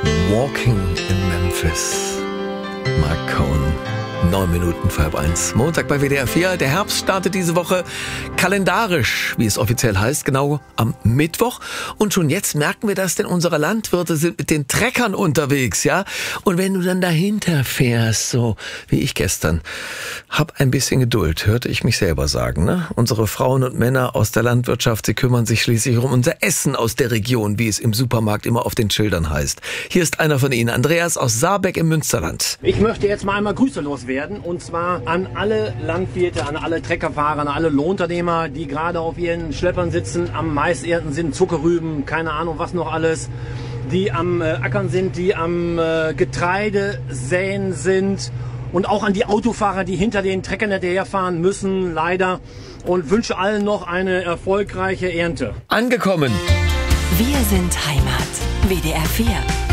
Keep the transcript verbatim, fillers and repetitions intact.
Walking in Memphis. Mark Cohen. Neun Minuten vor halb eins. Montag bei W D R vier. Der Herbst startet diese Woche kalendarisch, wie es offiziell heißt, genau am Mittwoch. Und schon jetzt merken wir das, denn unsere Landwirte sind mit den Treckern unterwegs, ja. Und wenn du dann dahinter fährst, so wie ich gestern, hab ein bisschen Geduld, hörte ich mich selber sagen, ne? Unsere Frauen und Männer aus der Landwirtschaft, sie kümmern sich schließlich um unser Essen aus der Region, wie es im Supermarkt immer auf den Schildern heißt. Hier ist einer von ihnen, Andreas aus Saarbeck im Münsterland. Ich möchte jetzt mal einmal Grüße loswerden. Und zwar an alle Landwirte, an alle Treckerfahrer, an alle Lohnunternehmer, die gerade auf ihren Schleppern sitzen, am Maisernten sind, Zuckerrüben, keine Ahnung was noch alles, die am äh, Ackern sind, die am äh, Getreide säen sind und auch an die Autofahrer, die hinter den Treckern hinterherfahren müssen, leider, und wünsche allen noch eine erfolgreiche Ernte. Angekommen. Wir sind Heimat. W D R vier.